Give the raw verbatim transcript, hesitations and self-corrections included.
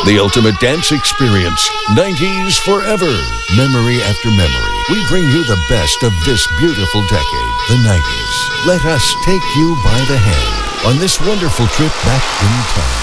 The ultimate dance experience. nineties forever. Memory after memory. We bring you the best of this beautiful decade, the nineties. Let us take you by the hand on this wonderful trip back in time.